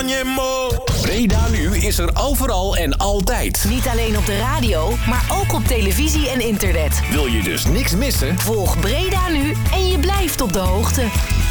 ogni mo. Breda Nu is er overal en altijd. Niet alleen op de radio, maar ook op televisie en internet. Wil je dus niks missen? Volg Breda Nu en je blijft op de hoogte.